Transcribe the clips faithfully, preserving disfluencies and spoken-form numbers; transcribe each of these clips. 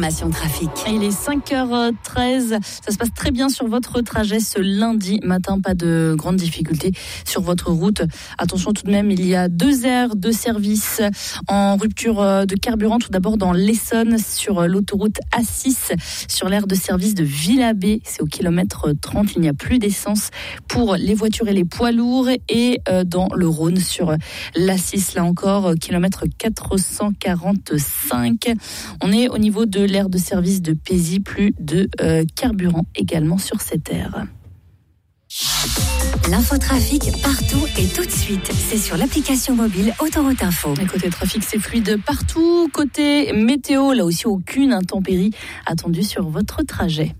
l'information trafic. Il est cinq heures treize. Ça se passe très bien sur votre trajet ce lundi matin. Pas de grandes difficultés sur votre route. Attention tout de même, il y a deux aires de service en rupture de carburant. Tout d'abord dans l'Essonne sur l'autoroute A six, sur l'aire de service de Villabé. C'est au kilomètre trente. Il n'y a plus d'essence pour les voitures et les poids lourds. Et dans le Rhône sur l'A six, là encore, kilomètre quatre cent quarante-cinq. On est au niveau de l'aire de service de Pézy, plus de euh, carburant également sur cette aire. L'infotrafic partout et tout de suite. C'est sur l'application mobile Autoroute Info. Et côté trafic, c'est fluide partout. Côté météo, là aussi, aucune intempérie attendue sur votre trajet.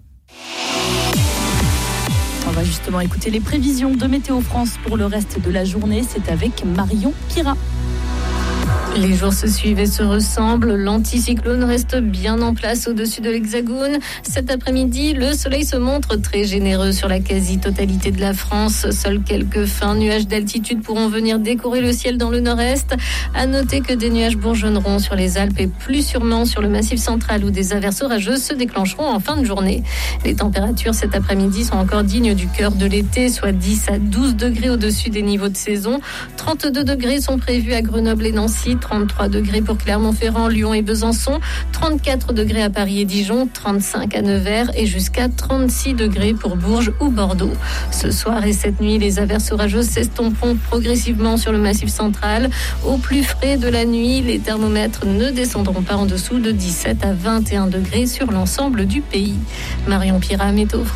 On va justement écouter les prévisions de Météo France pour le reste de la journée. C'est avec Marion Pira. Les jours se suivent et se ressemblent. L'anticyclone reste bien en place au-dessus de l'Hexagone. Cet après-midi, le soleil se montre très généreux sur la quasi-totalité de la France. Seuls quelques fins nuages d'altitude pourront venir décorer le ciel dans le nord-est. À noter que des nuages bourgeonneront sur les Alpes et plus sûrement sur le Massif central où des averses orageuses se déclencheront en fin de journée. Les températures cet après-midi sont encore dignes du cœur de l'été, soit dix à douze degrés au-dessus des niveaux de saison. trente-deux degrés sont prévus à Grenoble et Nancy. trente-trois degrés pour Clermont-Ferrand, Lyon et Besançon, trente-quatre degrés à Paris et Dijon, trente-cinq à Nevers et jusqu'à trente-six degrés pour Bourges ou Bordeaux. Ce soir et cette nuit, les averses orageuses s'estomperont progressivement sur le Massif central. Au plus frais de la nuit, les thermomètres ne descendront pas en dessous de dix-sept à vingt et un degrés sur l'ensemble du pays. Marion Pira, Météo.